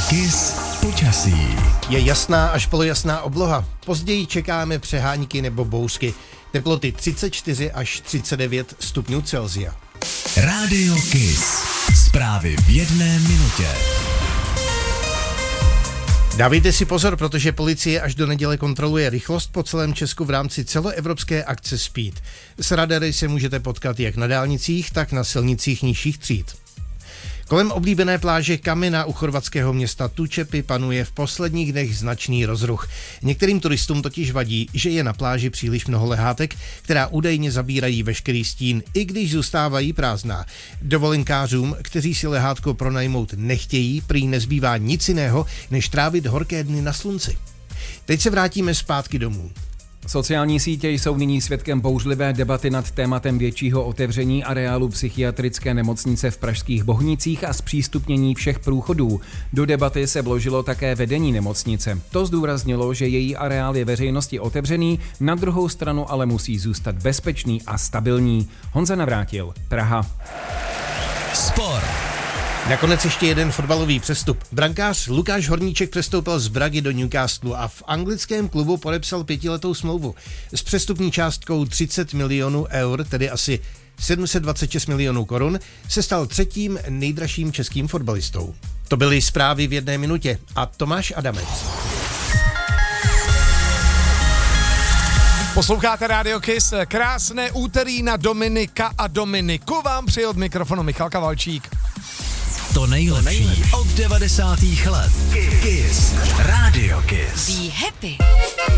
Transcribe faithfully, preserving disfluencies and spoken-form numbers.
Kiss počasí. Je jasná až polojasná obloha. Později čekáme přehánky nebo bouřky. Teploty třicet čtyři až třicet devět stupňů Celsia. Rádio Kiss. Zprávy v jedné minutě. Dávejte si pozor, protože policie až do neděle kontroluje rychlost po celém Česku v rámci celoevropské akce Speed. S radary se můžete potkat jak na dálnicích, tak na silnicích nižších tříd. Kolem oblíbené pláže Kamena u chorvatského města Tučepi panuje v posledních dnech značný rozruch. Některým turistům totiž vadí, že je na pláži příliš mnoho lehátek, která údajně zabírají veškerý stín, i když zůstávají prázdná. Dovolenkářům, kteří si lehátko pronajmout nechtějí, prý nezbývá nic jiného, než trávit horké dny na slunci. Teď se vrátíme zpátky domů. Sociální sítě jsou nyní svědkem bouřlivé debaty nad tématem většího otevření areálu psychiatrické nemocnice v pražských Bohnicích a zpřístupnění všech průchodů. Do debaty se vložilo také vedení nemocnice. To zdůraznilo, že její areál je veřejnosti otevřený, na druhou stranu ale musí zůstat bezpečný a stabilní. Honza Navrátil, Praha. Sport. Nakonec ještě jeden fotbalový přestup. Brankář Lukáš Horníček přestoupil z Bragy do Newcastlu a v anglickém klubu podepsal pětiletou smlouvu. S přestupní částkou třicet milionů eur, tedy asi sedm set dvacet šest milionů korun, se stal třetím nejdražším českým fotbalistou. To byly zprávy v jedné minutě a Tomáš Adamec. Posloucháte Radio Kiss, krásné úterý na Dominika a Dominiku vám přeje od mikrofonu Michal Kavalčík. To nejlepší, to nejlepší od devadesátých let. Kiss. Radio Kiss. Be happy.